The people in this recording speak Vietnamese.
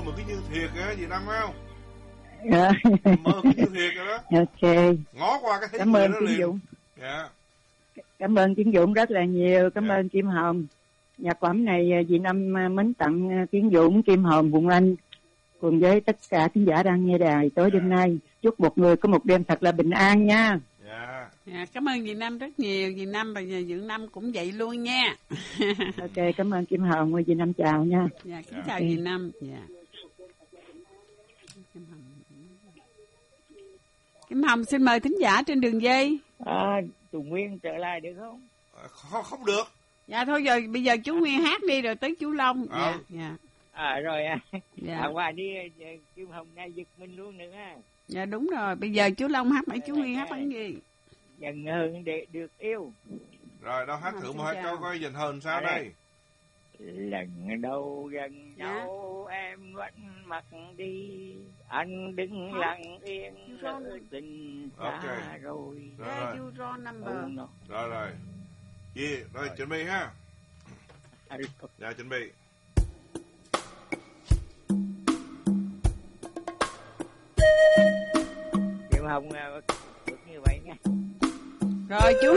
mà cái như thiệt á, gì Năm phải không? Dạ. Mơ cái như thiệt rồi đó. Ok. Ngó qua cái thấy Cảm người ơn đó Tiến liền. Dũng. Dạ. Cảm ơn Tiến Dũng rất là nhiều. Cảm Dạ. ơn Kim Hồng. Nhạc phẩm này dì Năm mến tặng Tiến Dũng, Kim Hồng, Phụng Anh cùng với tất cả khán giả đang nghe đài tối đêm nay. Chúc một người có một đêm thật là bình an nha. Dạ. Dạ, cảm ơn dì Năm rất nhiều. Dì Năm và Dưỡng Năm cũng vậy luôn nha. Ok, cảm ơn Kim Hồng. Dì Năm chào nha. Dạ, kính chào dì Năm. Dạ. Kim Hồng xin mời thính giả trên đường dây. Tùng Nguyên trở lại được không? Không được. Dạ thôi giờ bây giờ chú Nguyên hát đi rồi tới chú Long. Dạ, dạ. Rồi Dạ. qua đi Kim Hồng ngay giật mình luôn nữa ha. Dạ đúng rồi, bây giờ chú Long hát mấy chú Nguyên hát bằng gì? Dần hơn để được yêu. Rồi đâu hát thử một hai câu coi dần hơn sao đây. Lần đầu gần nhau em vẫn mặc đi, anh đứng lặng yên lỡ tình xa rồi. Rồi. Gì? Rồi chuẩn bị ha. Dạ chuẩn bị. Kim Hồng được như vậy nha. Rồi chú